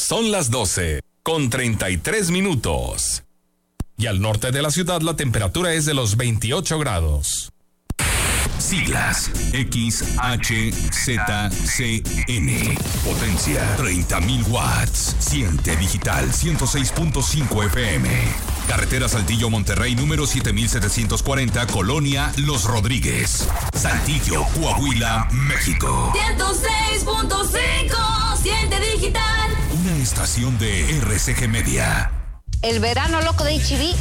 Son las 12:33. Y al norte de la ciudad la temperatura es de los 28 grados. Siglas XHZCN. Potencia 30.000 watts. Siente digital 106.5 FM. Carretera Saltillo Monterrey número 7740, Colonia Los Rodríguez, Saltillo, Coahuila, México. 106.5. Siente digital. Una estación de RCG Media. El verano loco de HB